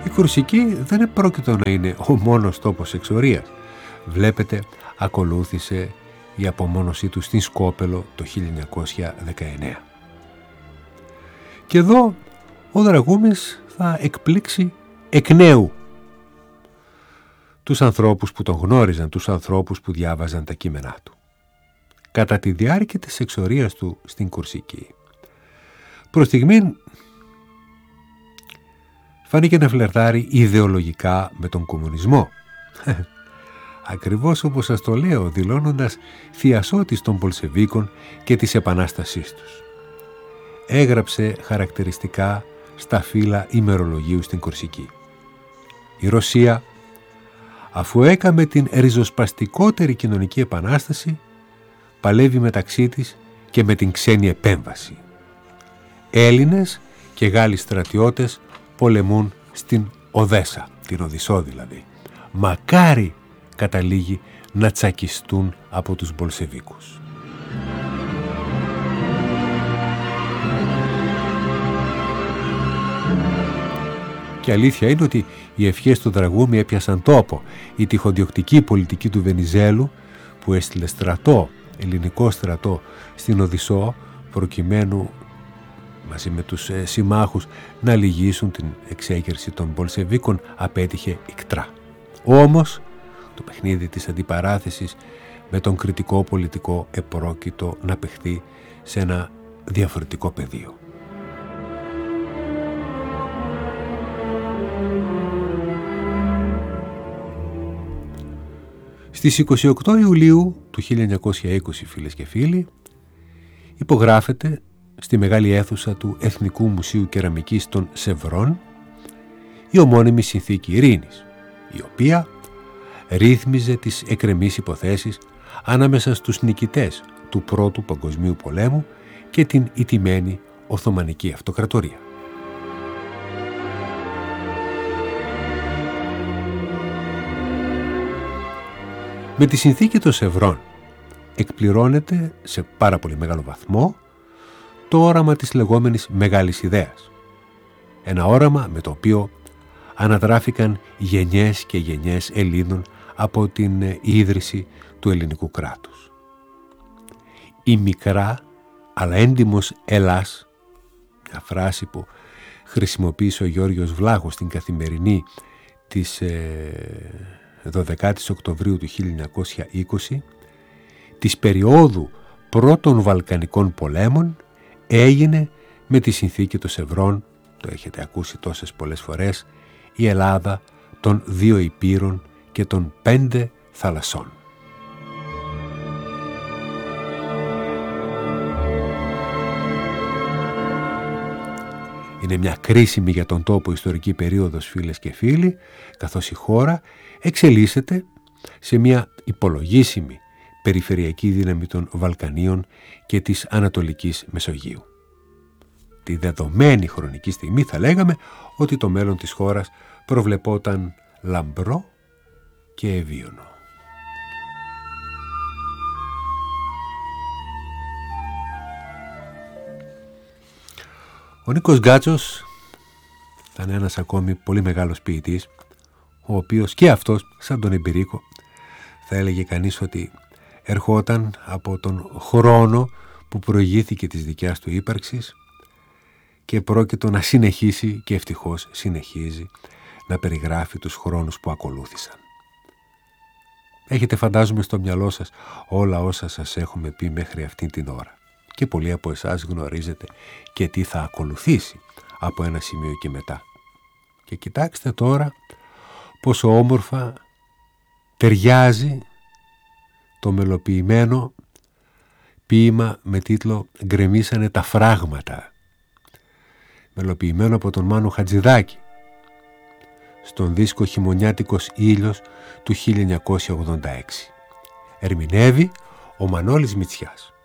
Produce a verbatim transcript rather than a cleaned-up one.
Η Κορσική δεν επρόκειτο να είναι ο μόνος τόπος εξορίας. Βλέπετε, ακολούθησε η απομόνωσή του στην Σκόπελο το χίλια εννιακόσια δεκαεννέα. Και εδώ ο Δραγούμης θα εκπλήξει εκ νέου τους ανθρώπους που τον γνώριζαν, τους ανθρώπους που διάβαζαν τα κείμενά του. Κατά τη διάρκεια της εξορίας του στην Κορσική, προς στιγμήν φάνηκε να φλερτάρει ιδεολογικά με τον κομμουνισμό. Ακριβώς όπως σας το λέω, δηλώνοντας θειασότης των Πολσεβίκων και της επανάστασής τους. Έγραψε χαρακτηριστικά στα φύλλα ημερολογίου στην Κορσική: η Ρωσία, αφού έκαμε την ριζοσπαστικότερη κοινωνική επανάσταση, παλεύει μεταξύ της και με την ξένη επέμβαση. Έλληνες και Γάλλοι στρατιώτες πολεμούν στην Οδέσα, την Οδυσσό δηλαδή. Μακάρι, καταλήγει, να τσακιστούν από τους Μπολσεβίκους. Και αλήθεια είναι ότι οι ευχές του Δραγούμη έπιασαν τόπο. Η τυχοδιοκτική πολιτική του Βενιζέλου, που έστειλε στρατό, ελληνικό στρατό, στην Οδυσσό, προκειμένου μαζί με τους ε, συμμάχους να λυγίσουν την εξέγερση των Μπολσεβίκων, απέτυχε ικτρά. Όμως το παιχνίδι της αντιπαράθεσης με τον κριτικό πολιτικό επρόκειτο να παιχθεί σε ένα διαφορετικό πεδίο. Στις είκοσι οκτώ Ιουλίου του χίλια εννιακόσια είκοσι, φίλες και φίλοι, υπογράφεται στη μεγάλη αίθουσα του Εθνικού Μουσείου Κεραμικής των Σευρών η ομώνυμη Συνθήκη Ειρήνης, η οποία ρύθμιζε τις εκρεμείς υποθέσεις ανάμεσα στους νικητές του Πρώτου Παγκοσμίου Πολέμου και την ηττημένη Οθωμανική Αυτοκρατορία. Με τη Συνθήκη των Σευρών εκπληρώνεται σε πάρα πολύ μεγάλο βαθμό το όραμα της λεγόμενης Μεγάλης Ιδέας. Ένα όραμα με το οποίο ανατράφηκαν γενιές και γενιές Ελλήνων από την ίδρυση του ελληνικού κράτους. Η μικρά αλλά έντιμος Ελλάς, μια φράση που χρησιμοποίησε ο Γιώργος Βλάχος στην Καθημερινή της δωδεκάτης Οκτωβρίου του χίλια εννιακόσια είκοσι, της περίοδου πρώτων Βαλκανικών πολέμων, έγινε με τη Συνθήκη των Σευρών, το έχετε ακούσει τόσες πολλές φορές, η Ελλάδα των δύο υπήρων και των πέντε θαλασσών. Είναι μια κρίσιμη για τον τόπο ιστορική περίοδος, φίλες και φίλοι, καθώς η χώρα εξελίσσεται σε μια υπολογίσιμη περιφερειακή δύναμη των Βαλκανίων και της Ανατολικής Μεσογείου. Τη δεδομένη χρονική στιγμή θα λέγαμε ότι το μέλλον της χώρας προβλεπόταν λαμπρό και ευίωνο. Ο Νίκος Γκάτσος ήταν ένας ακόμη πολύ μεγάλος ποιητής, ο οποίος και αυτός, σαν τον Εμπειρίκο, θα έλεγε κανείς ότι ερχόταν από τον χρόνο που προηγήθηκε της δικιάς του ύπαρξης και πρόκειτο να συνεχίσει, και ευτυχώς συνεχίζει, να περιγράφει τους χρόνους που ακολούθησαν. Έχετε, φαντάζομαι, στο μυαλό σας όλα όσα σας έχουμε πει μέχρι αυτή την ώρα. Και πολλοί από εσάς γνωρίζετε και τι θα ακολουθήσει από ένα σημείο και μετά. Και κοιτάξτε τώρα πόσο όμορφα ταιριάζει το μελοποιημένο ποίημα με τίτλο «Γκρεμίσανε τα φράγματα», μελοποιημένο από τον Μάνο Χατζηδάκη στον δίσκο «Χειμωνιάτικος ήλιος» του χίλια εννιακόσια ογδόντα έξι. Ερμηνεύει ο Μανώλης Μητσιάς.